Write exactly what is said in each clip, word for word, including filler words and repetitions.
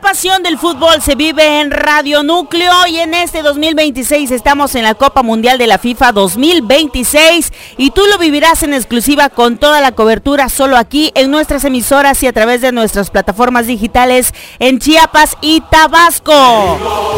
pasión del fútbol se vive en Radio Núcleo y en este dos mil veintiséis estamos en la Copa Mundial de la FIFA dos mil veintiséis y tú lo vivirás en exclusiva con toda la cobertura solo aquí en nuestras emisoras y a través de nuestras plataformas digitales en Chiapas y Tabasco.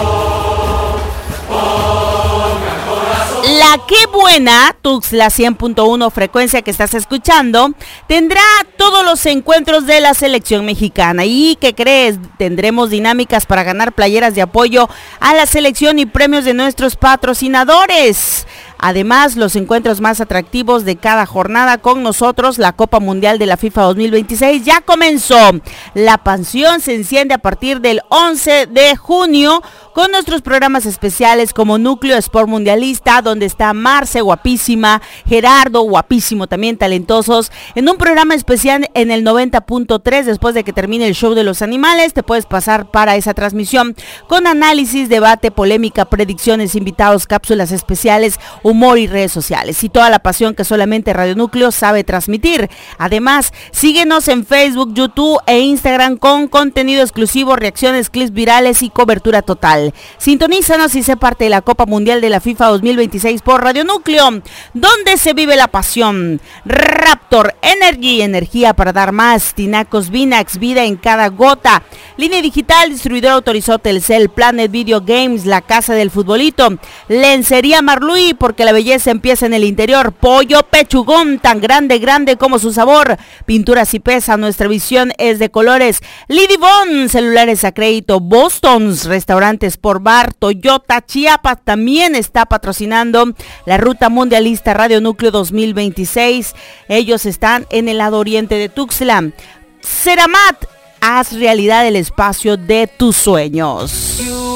La Qué Buena, Tuxtla cien punto uno frecuencia que estás escuchando, tendrá todos los encuentros de la selección mexicana. ¿Y qué crees? Tendremos dinámicas para ganar playeras de apoyo a la selección y premios de nuestros patrocinadores. Además, los encuentros más atractivos de cada jornada con nosotros, la Copa Mundial de la FIFA dos mil veintiséis ya comenzó. La pasión se enciende a partir del once de junio con nuestros programas especiales como Núcleo Sport Mundialista, donde está Marce, guapísima, Gerardo, guapísimo, también talentosos, en un programa especial en el noventa punto tres, después de que termine el show de los animales, te puedes pasar para esa transmisión con análisis, debate, polémica, predicciones, invitados, cápsulas especiales, humor y redes sociales y toda la pasión que solamente Radio Núcleo sabe transmitir. Además, síguenos en Facebook, YouTube e Instagram con contenido exclusivo, reacciones, clips virales y cobertura total. Sintonízanos y sé parte de la Copa Mundial de la FIFA dos mil veintiséis por Radio Núcleo, donde se vive la pasión. Raptor Energy, energía para dar más. Tinacos Vinax, vida en cada gota. Línea digital, distribuidor autorizado Telcel, Planet Video Games, la casa del futbolito. Lencería Marluí, porque la belleza empieza en el interior. Pollo Pechugón, tan grande, grande como su sabor. Pinturas y pesa, nuestra visión es de colores. Lidibon, celulares a crédito. Boston's, restaurantes por bar. Toyota Chiapas también está patrocinando la ruta mundialista Radio Núcleo dos mil veintiséis. Ellos están en el lado oriente de Tuxtla. Ceramat, haz realidad el espacio de tus sueños.